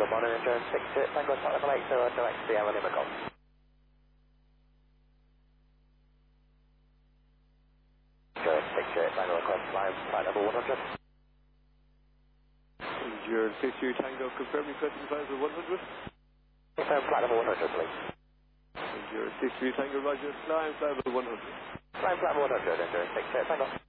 morning, Endurance 6 Tango Start Level 80 direct Sierra Lima Golf. Endurance 6 Tango across line, flight level 100. Endurance 6 Tango, confirm requesting flight level 100. Confirm flight level 100, please. Endurance 6 Tango, roger, climb flight level 100. Climb flight level 100, Endurance 6 Tango.